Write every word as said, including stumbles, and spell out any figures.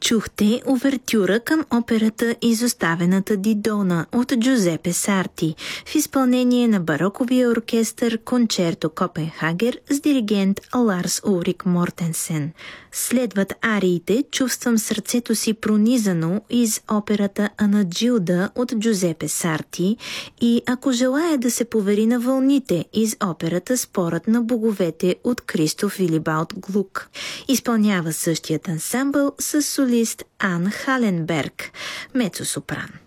Чухте увертюра към операта «Изоставената Дидона» от Джузепе Сарти в изпълнение на бароковия оркестър Кончерто Копенхагер с диригент Ларс Улрик Мортенсен. Следват ариите «Чувствам сърцето си пронизано» из операта «Анаджилда» от Джузепе Сарти и «Ако желая да се повери на вълните» из операта «Спорът на боговете» от Кристоф Вилибалд Глук. Изпълнява същият ансамбъл с солист Ан Халенберг, мецо-сопран.